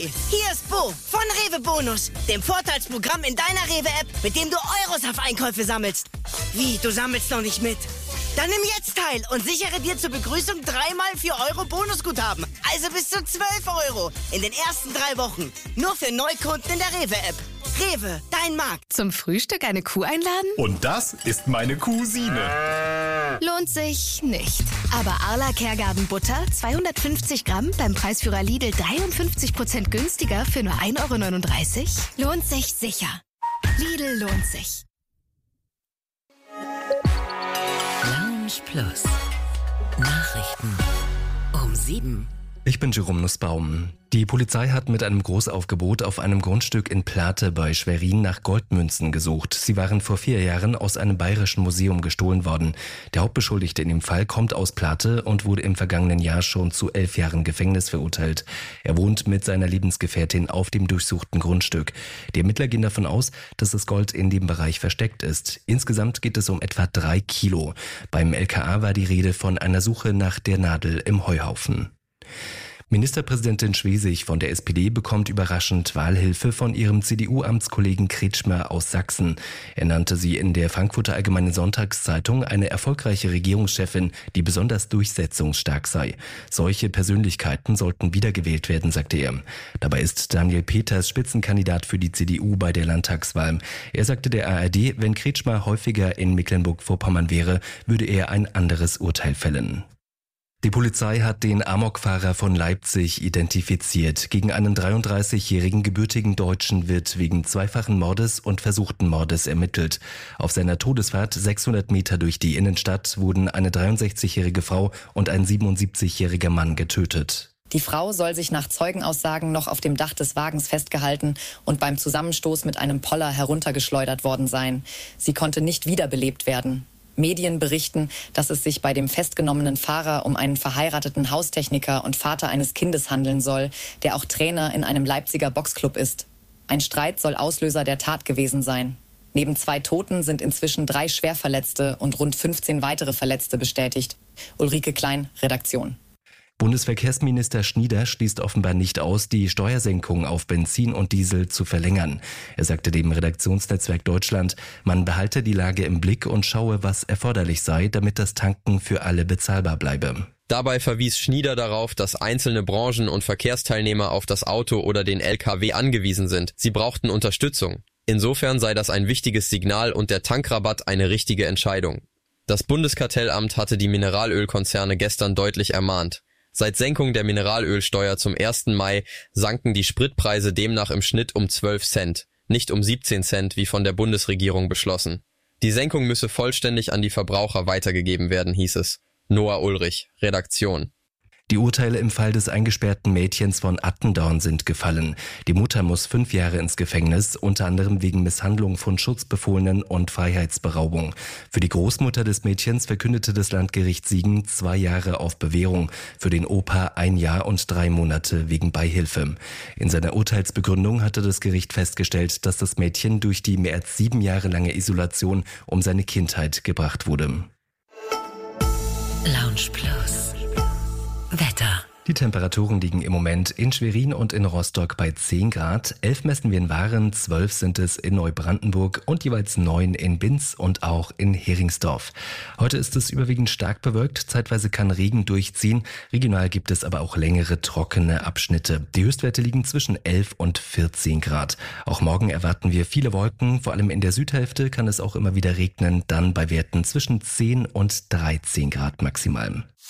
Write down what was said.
Hi, hier ist Bo von Rewe Bonus, dem Vorteilsprogramm in deiner Rewe-App, mit dem du Euros auf Einkäufe sammelst. Wie, du sammelst noch nicht mit? Dann nimm jetzt teil und sichere dir zur Begrüßung 3x 4 Euro Bonusguthaben. Also bis zu 12 Euro in den ersten 3 Wochen. Nur für Neukunden in der Rewe-App. Rewe, dein Markt. Zum Frühstück eine Kuh einladen? Und das ist meine Cousine. Lohnt sich nicht. Aber Arla Kergarten Butter, 250 Gramm, beim Preisführer Lidl 53% günstiger für nur 1,39 Euro? Lohnt sich sicher. Lidl lohnt sich. Lounge Plus. Nachrichten um 7. Ich bin Jerome Nussbaum. Die Polizei hat mit einem Großaufgebot auf einem Grundstück in Plate bei Schwerin nach Goldmünzen gesucht. Sie waren vor 4 Jahren aus einem bayerischen Museum gestohlen worden. Der Hauptbeschuldigte in dem Fall kommt aus Plate und wurde im vergangenen Jahr schon zu 11 Jahren Gefängnis verurteilt. Er wohnt mit seiner Lebensgefährtin auf dem durchsuchten Grundstück. Die Ermittler gehen davon aus, dass das Gold in dem Bereich versteckt ist. Insgesamt geht es um etwa 3 Kilo. Beim LKA war die Rede von einer Suche nach der Nadel im Heuhaufen. Ministerpräsidentin Schwesig von der SPD bekommt überraschend Wahlhilfe von ihrem CDU-Amtskollegen Kretschmer aus Sachsen. Er nannte sie in der Frankfurter Allgemeinen Sonntagszeitung eine erfolgreiche Regierungschefin, die besonders durchsetzungsstark sei. Solche Persönlichkeiten sollten wiedergewählt werden, sagte er. Dabei ist Daniel Peters Spitzenkandidat für die CDU bei der Landtagswahl. Er sagte der ARD, wenn Kretschmer häufiger in Mecklenburg-Vorpommern wäre, würde er ein anderes Urteil fällen. Die Polizei hat den Amokfahrer von Leipzig identifiziert. Gegen einen 33-jährigen gebürtigen Deutschen wird wegen zweifachen Mordes und versuchten Mordes ermittelt. Auf seiner Todesfahrt 600 Meter durch die Innenstadt wurden eine 63-jährige Frau und ein 77-jähriger Mann getötet. Die Frau soll sich nach Zeugenaussagen noch auf dem Dach des Wagens festgehalten und beim Zusammenstoß mit einem Poller heruntergeschleudert worden sein. Sie konnte nicht wiederbelebt werden. Medien berichten, dass es sich bei dem festgenommenen Fahrer um einen verheirateten Haustechniker und Vater eines Kindes handeln soll, der auch Trainer in einem Leipziger Boxclub ist. Ein Streit soll Auslöser der Tat gewesen sein. Neben 2 Toten sind inzwischen 3 Schwerverletzte und rund 15 weitere Verletzte bestätigt. Ulrike Klein, Redaktion. Bundesverkehrsminister Schnieder schließt offenbar nicht aus, die Steuersenkung auf Benzin und Diesel zu verlängern. Er sagte dem Redaktionsnetzwerk Deutschland, man behalte die Lage im Blick und schaue, was erforderlich sei, damit das Tanken für alle bezahlbar bleibe. Dabei verwies Schnieder darauf, dass einzelne Branchen und Verkehrsteilnehmer auf das Auto oder den LKW angewiesen sind. Sie brauchten Unterstützung. Insofern sei das ein wichtiges Signal und der Tankrabatt eine richtige Entscheidung. Das Bundeskartellamt hatte die Mineralölkonzerne gestern deutlich ermahnt. Seit Senkung der Mineralölsteuer zum 1. Mai sanken die Spritpreise demnach im Schnitt um 12 Cent, nicht um 17 Cent wie von der Bundesregierung beschlossen. Die Senkung müsse vollständig an die Verbraucher weitergegeben werden, hieß es. Noah Ulrich, Redaktion. Die Urteile im Fall des eingesperrten Mädchens von Attendorn sind gefallen. Die Mutter muss 5 Jahre ins Gefängnis, unter anderem wegen Misshandlung von Schutzbefohlenen und Freiheitsberaubung. Für die Großmutter des Mädchens verkündete das Landgericht Siegen 2 Jahre auf Bewährung, für den Opa 1 Jahr und 3 Monate wegen Beihilfe. In seiner Urteilsbegründung hatte das Gericht festgestellt, dass das Mädchen durch die mehr als 7 Jahre lange Isolation um seine Kindheit gebracht wurde. Lounge Plus. Wetter. Die Temperaturen liegen im Moment in Schwerin und in Rostock bei 10 Grad. 11 messen wir in Waren, 12 sind es in Neubrandenburg und jeweils 9 in Binz und auch in Heringsdorf. Heute ist es überwiegend stark bewölkt, zeitweise kann Regen durchziehen. Regional gibt es aber auch längere trockene Abschnitte. Die Höchstwerte liegen zwischen 11 und 14 Grad. Auch morgen erwarten wir viele Wolken, vor allem in der Südhälfte kann es auch immer wieder regnen, dann bei Werten zwischen 10 und 13 Grad maximal.